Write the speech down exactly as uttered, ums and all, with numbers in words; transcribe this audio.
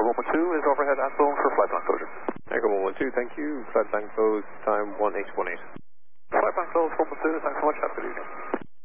Echo one one two is overhead Athlone for flight plan closure. Echo one one two, thank you. Flight plan closed, time one eight one eight. Flight plan closed, one one two, thanks so much, have a good evening.